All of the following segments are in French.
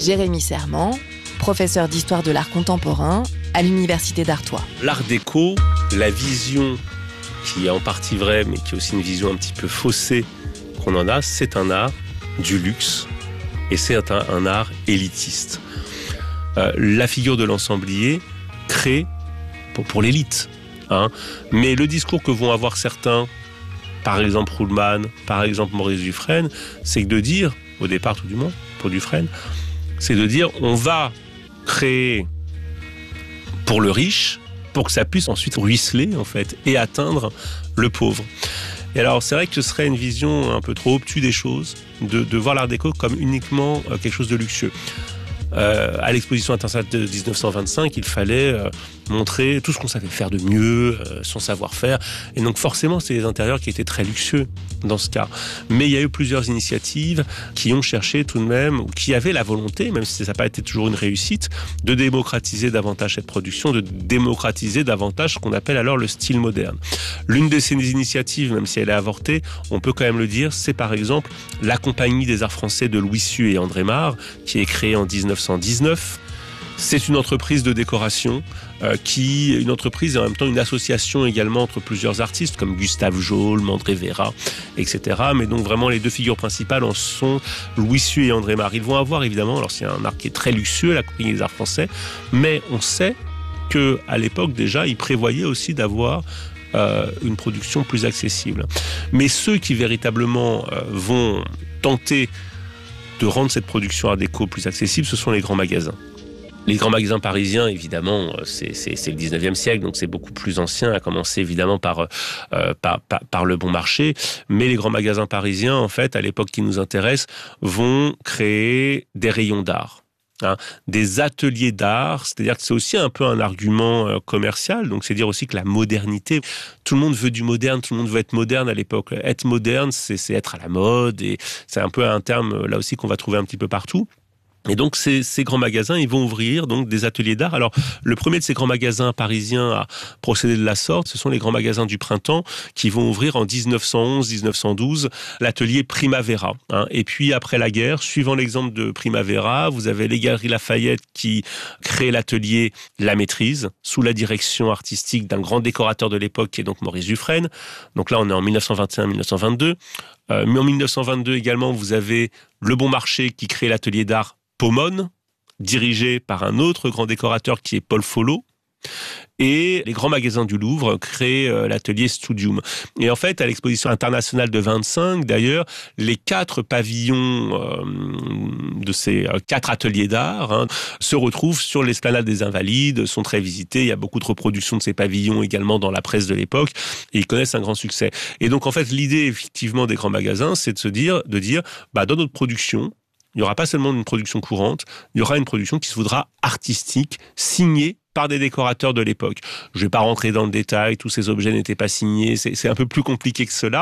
Jérémy Serment, professeur d'histoire de l'art contemporain à l'Université d'Artois. L'art déco, la vision qui est en partie vraie, mais qui est aussi une vision un petit peu faussée qu'on en a, c'est un art du luxe et c'est un art élitiste. La figure de l'ensemblier crée pour l'élite. Mais le discours que vont avoir certains, par exemple Ruhlmann, par exemple Maurice Dufresne, c'est de dire, au départ tout du moins, pour Dufresne, c'est de dire on va créer pour le riche, pour que ça puisse ensuite ruisseler en fait et atteindre le pauvre. Et alors c'est vrai que ce serait une vision un peu trop obtuse des choses, de voir l'art déco comme uniquement quelque chose de luxueux. À l'exposition internationale de 1925, il fallait montrer tout ce qu'on savait faire de mieux, son savoir-faire. Et donc forcément, c'est les intérieurs qui étaient très luxueux dans ce cas. Mais il y a eu plusieurs initiatives qui ont cherché tout de même, ou qui avaient la volonté, même si ça n'a pas été toujours une réussite, de démocratiser davantage cette production, de démocratiser davantage ce qu'on appelle alors le style moderne. L'une de ces initiatives, même si elle est avortée, on peut quand même le dire, c'est par exemple la Compagnie des Arts Français de Louis Sué et André Marre, qui est créée en 1919. C'est une entreprise de décoration qui est une entreprise et en même temps une association également entre plusieurs artistes comme Gustave Jaulme, André Véra, etc. Mais donc vraiment les deux figures principales en sont Louis Sué et André Marre. Ils vont avoir évidemment, alors c'est un art qui est très luxueux, la Compagnie des Arts Français, mais on sait qu'à l'époque déjà, ils prévoyaient aussi d'avoir une production plus accessible. Mais ceux qui véritablement vont tenter de rendre cette production art déco plus accessible, ce sont les grands magasins. Les grands magasins parisiens, évidemment, c'est le 19e siècle, donc c'est beaucoup plus ancien, à commencer évidemment par le Bon Marché. Mais les grands magasins parisiens, en fait, à l'époque qui nous intéresse, vont créer des rayons d'art. Des ateliers d'art, c'est-à-dire que c'est aussi un peu un argument commercial, donc c'est dire aussi que la modernité, tout le monde veut du moderne, tout le monde veut être moderne à l'époque. Être moderne, c'est être à la mode, et c'est un peu un terme là aussi qu'on va trouver un petit peu partout. Et donc ces grands magasins, ils vont ouvrir donc des ateliers d'art. Alors le premier de ces grands magasins parisiens à procéder de la sorte, ce sont les grands magasins du Printemps qui vont ouvrir en 1911-1912 l'atelier Primavera. Et puis après la guerre, suivant l'exemple de Primavera, vous avez les Galeries Lafayette qui créent l'atelier La Maîtrise sous la direction artistique d'un grand décorateur de l'époque qui est donc Maurice Dufresne. Donc là on est en 1921-1922. Mais en 1922 également, vous avez le Bon Marché qui crée l'atelier d'art Pomone, dirigé par un autre grand décorateur qui est Paul Folot. Et les grands magasins du Louvre créent l'atelier Studium. Et en fait, à l'exposition internationale de 25, d'ailleurs, les 4 pavillons de ces 4 ateliers d'art se retrouvent sur l'esplanade des Invalides, sont très visités. Il y a beaucoup de reproductions de ces pavillons également dans la presse de l'époque, et ils connaissent un grand succès. Et donc, en fait, l'idée, effectivement, des grands magasins, c'est de dire, dans notre production, il n'y aura pas seulement une production courante, il y aura une production qui se voudra artistique, signée par des décorateurs de l'époque. Je ne vais pas rentrer dans le détail, tous ces objets n'étaient pas signés, c'est un peu plus compliqué que cela.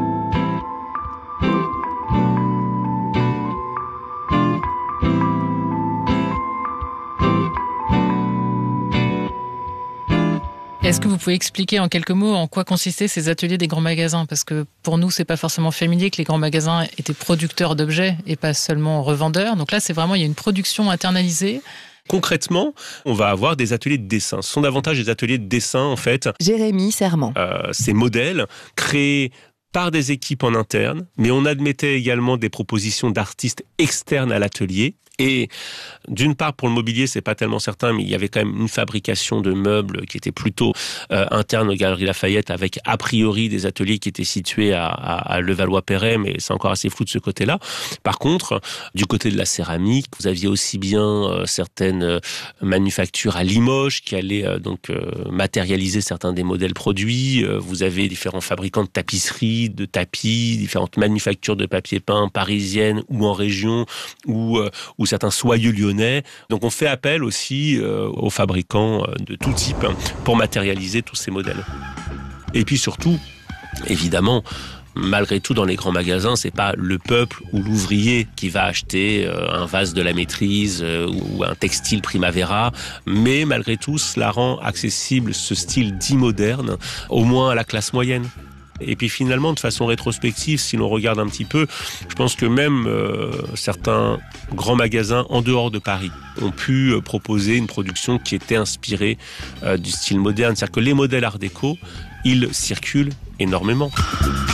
Est-ce que vous pouvez expliquer en quelques mots en quoi consistaient ces ateliers des grands magasins ? Parce que pour nous, c'est pas forcément familier que les grands magasins étaient producteurs d'objets et pas seulement revendeurs. Donc là, c'est vraiment, il y a une production internalisée. Concrètement, on va avoir des ateliers de dessin. Ce sont davantage des ateliers de dessin, en fait. Jérémy Serment. Ces modèles créés par des équipes en interne, mais on admettait également des propositions d'artistes externes à l'atelier. Et d'une part, pour le mobilier, c'est pas tellement certain, mais il y avait quand même une fabrication de meubles qui était plutôt interne aux Galeries Lafayette, avec a priori des ateliers qui étaient situés à Levallois-Perret, mais c'est encore assez flou de ce côté-là. Par contre, du côté de la céramique, vous aviez aussi bien certaines manufactures à Limoges qui allaient matérialiser certains des modèles produits. Vous avez différents fabricants de tapisseries, de tapis, différentes manufactures de papier peint parisiennes ou en région, ou certains soyeux lyonnais. Donc on fait appel aussi aux fabricants de tout type pour matérialiser tous ces modèles. Et puis surtout, évidemment, malgré tout, dans les grands magasins, c'est pas le peuple ou l'ouvrier qui va acheter un vase de La Maîtrise ou un textile Primavera, mais malgré tout, cela rend accessible ce style dit moderne, au moins à la classe moyenne. Et puis finalement, de façon rétrospective, si l'on regarde un petit peu, je pense que même certains grands magasins en dehors de Paris ont pu proposer une production qui était inspirée du style moderne. C'est-à-dire que les modèles art déco, ils circulent énormément.